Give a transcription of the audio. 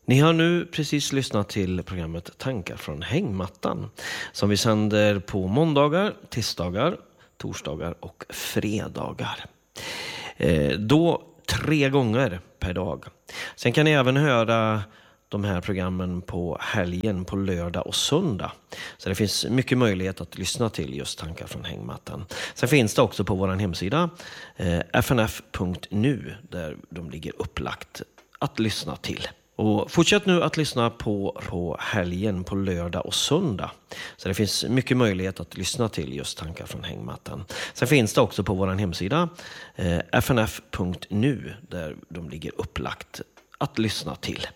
Ni har nu precis lyssnat till programmet Tankar från hängmattan som vi sänder på måndagar, tisdagar, torsdagar och fredagar. Då 3 gånger per dag. Sen kan ni även höra de här programmen på helgen, på lördag och söndag. Så det finns mycket möjlighet att lyssna till just Tankar från hängmattan. Sen finns det också på vår hemsida fnf.nu där de ligger upplagt att lyssna till. Och fortsätt nu att lyssna på helgen, på lördag och söndag. Så det finns mycket möjlighet att lyssna till just Tankar från hängmattan. Sen finns det också på vår hemsida fnf.nu där de ligger upplagt att lyssna till.